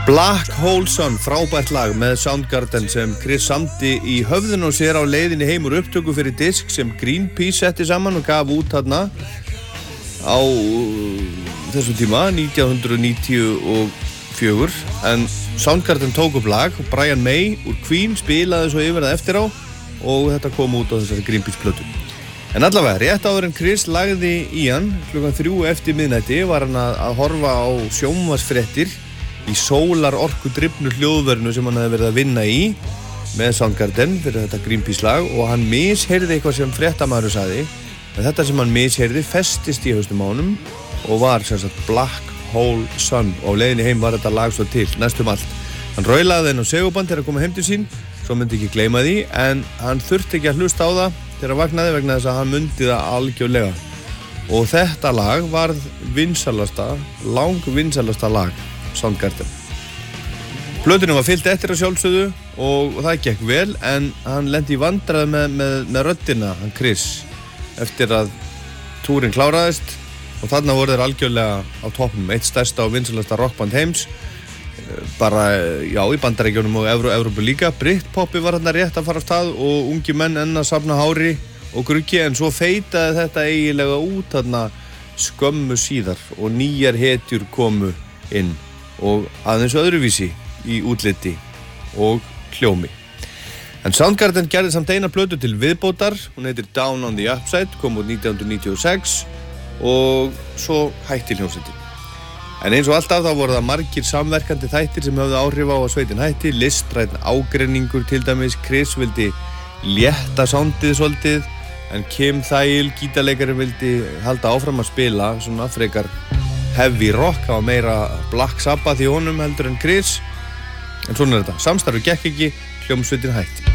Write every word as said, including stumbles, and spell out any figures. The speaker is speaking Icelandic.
Black Hole Sun, frábært lag með Soundgarden sem Chris samdi í höfðinu og sér á leiðinni heim úr upptöku fyrir disk sem Greenpeace setti saman og gaf út þarna á þessum tíma, nítján hundruð níutíu og fjögur. En Soundgarden tók upp lag og Brian May úr Queen spilaði svo yfir það eftir á og þetta kom út á þessari Greenpeace plötu. En allavega, rétt áður en Chris lagði í hann, klukkan þrjú eftir miðnætti, var hann að, að horfa á sjónvarpsfréttir í sólar orku drifnu hljóðverinu sem hann hefði verið að vinna í með Soundgarden fyrir þetta Greenpeace lag og hann misheyrði eitthvað sem fréttamaður sagði en þetta sem hann misheyrði festist í hausnum á honum og var sem sagt Black Hole Sun og á leiðinni heim var þetta lag svo til, næstum allt. Hann raulaði þenn á seguband þegar að koma heim til sín, svo myndi ekki gleyma því en hann þurfti ekki að hlusta á það þegar hann vaknaði vegna þess að hann myndi það algjörlega og þetta lag var vinsalasta, lang vinsalasta lag Soundgarden. Plötunni var fyllt eftir að sjálfsögðu og, og það gekk vel en hann lenti í vandræði með, með, með röddina, hann Chris, eftir að túrin kláraðist og þarna voru þeir algjörlega á toppnum, eitt stærsta og vinsalasta rockband heims, bara, já, í Bandaríkjunum og Evró, Evrópu líka. Britpopi var þarna rétt að fara af stað og ungi menn enn að safna hári og gruggi en svo feitaði þetta eiginlega út þarna skömmu síðar og nýjar hetjur komu inn og aðeins öðruvísi í útliti og hljómi. En Soundgarden gerði samt eina plötu til viðbótar, hún heitir Down on the Upside, kom út nítján hundruð níutíu og sex og svo hætti hljómsveitin. En eins og alltaf þá voru það margir samverkandi þættir sem höfðu áhrif á að sveitin hætti, listræn ágreiningur til dæmis, Chris vildi létta soundið svolítið en Kim Thayil, gítarleikari, vildi halda áfram að spila svona frekar heavy rock, það var meira Black Sabbath í honum heldur en Chris en svona er þetta, samstarfið gekk ekki, hljómsveitin hætti.